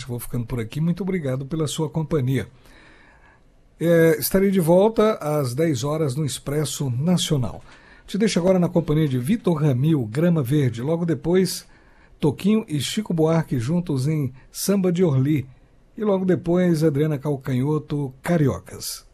Vou ficando por aqui. Muito obrigado pela sua companhia. Estarei de volta às 10 horas no Expresso Nacional. Te deixo agora na companhia de Vitor Ramil, Grama Verde. Logo depois, Toquinho e Chico Buarque juntos em Samba de Orly. E logo depois, Adriana Calcanhoto, Cariocas.